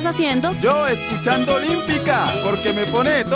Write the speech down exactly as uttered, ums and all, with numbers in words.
estás haciendo? Yo escuchando Olímpica, porque me pone